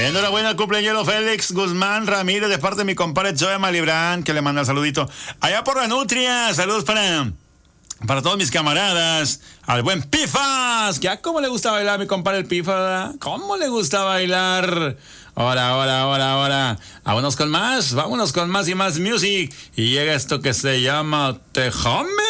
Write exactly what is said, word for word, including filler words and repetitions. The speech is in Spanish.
Enhorabuena al cumpleañero Félix Guzmán Ramírez de parte de mi compadre Joe Malibrán, que le manda el saludito. Allá por la Nutria, saludos para, para todos mis camaradas. Al buen Pifas, que a cómo le gusta bailar mi compadre el Pifas, ¿cómo le gusta bailar? Ahora, ahora, ahora, ahora. Vámonos con más, vámonos con más y más music. Y llega esto que se llama Tejame.